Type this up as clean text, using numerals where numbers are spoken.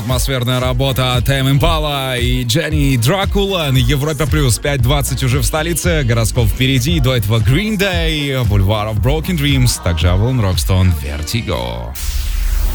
Атмосферная работа Tame Impala и Jenny Dracula на Европе+. 5:20 уже в столице, гороскоп впереди. До этого Green Day, Boulevard of Broken Dreams, также Avalon Rockstone, Vertigo.